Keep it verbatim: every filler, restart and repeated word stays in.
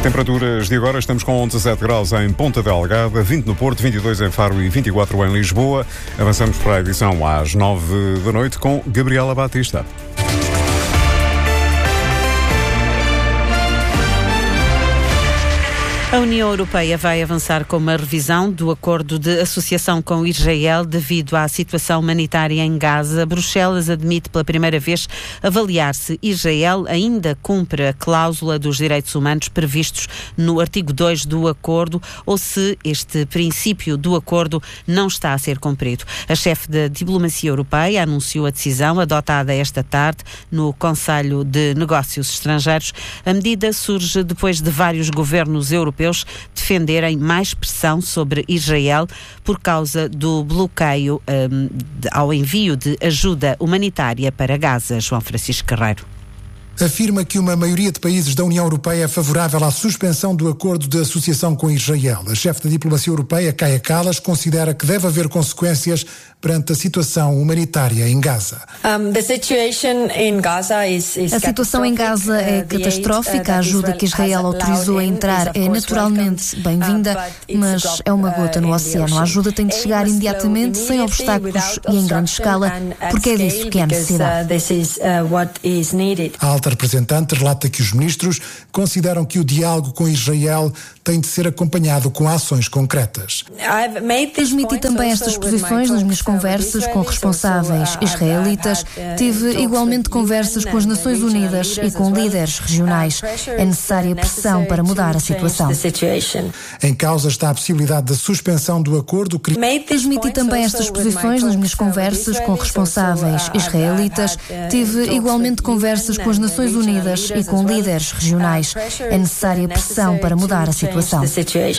Temperaturas de agora, estamos com dezassete graus em Ponta Delgada, vinte no Porto, vinte e dois em Faro e vinte e quatro em Lisboa. Avançamos para a edição às nove da noite com Gabriela Batista. A União Europeia vai avançar com uma revisão do acordo de associação com Israel devido à situação humanitária em Gaza. Bruxelas admite pela primeira vez avaliar se Israel ainda cumpre a cláusula dos direitos humanos previstos no artigo dois do acordo ou se este princípio do acordo não está a ser cumprido. A chefe da diplomacia europeia anunciou a decisão adotada esta tarde no Conselho de Negócios Estrangeiros. A medida surge depois de vários governos europeus defenderem mais pressão sobre Israel por causa do bloqueio um, de, ao envio de ajuda humanitária para Gaza. João Francisco Carreiro. Afirma que uma maioria de países da União Europeia é favorável à suspensão do acordo de associação com Israel. A chefe da diplomacia europeia, Kaja Kallas, considera que deve haver consequências perante a situação humanitária em Gaza. A situação em Gaza é catastrófica. A ajuda que Israel autorizou a entrar é naturalmente bem-vinda, mas é uma gota no oceano. A ajuda tem de chegar imediatamente, sem obstáculos e em grande escala, porque é disso que há necessidade. A alta representante relata que os ministros consideram que o diálogo com Israel tem de ser acompanhado com ações concretas. Transmiti também estas posições nas minhas conversas com responsáveis israelitas. Tive igualmente conversas com as Nações Unidas e com líderes regionais. É necessária pressão para mudar a situação. Em causa está a possibilidade da suspensão do acordo. Transmiti também estas posições nas minhas conversas com responsáveis israelitas. Tive igualmente conversas com as Nações Unidas e com líderes regionais. É necessária pressão para mudar a situação.